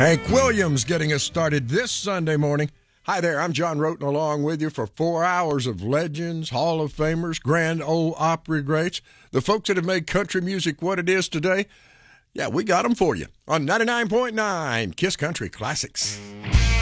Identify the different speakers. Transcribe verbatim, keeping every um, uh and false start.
Speaker 1: Hank Williams getting us started this Sunday morning. Hi there, I'm John Roten along with you for four hours of legends, Hall of Famers, Grand Ole Opry greats, the folks that have made country music what it is today. Yeah, we got them for you on ninety-nine point nine KISS Country Classics.